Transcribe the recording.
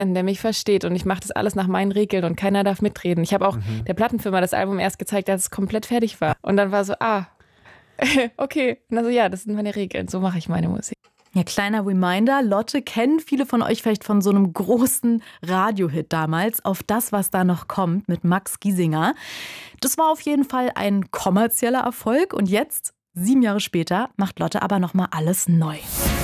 der mich versteht und ich mache das alles nach meinen Regeln und keiner darf mitreden. Ich habe auch der Plattenfirma das Album erst gezeigt, als es komplett fertig war. Und dann war so, okay. Und dann so, ja, das sind meine Regeln, so mache ich meine Musik. Ja, kleiner Reminder, Lotte kennen viele von euch vielleicht von so einem großen Radiohit damals, Auf das, was da noch kommt, mit Max Giesinger. Das war auf jeden Fall ein kommerzieller Erfolg und jetzt, 7 Jahre später, macht Lotte aber nochmal alles neu.